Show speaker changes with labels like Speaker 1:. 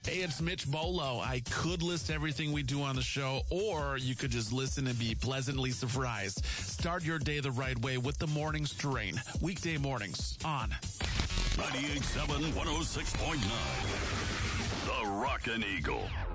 Speaker 1: Hey, it's Mitch Bolo. I could list everything we do on the show, or you could just listen and be pleasantly surprised. Start your day the right way with the Morning Strain. Weekday mornings on
Speaker 2: 98.7, 106.9. The Rockin' Eagle.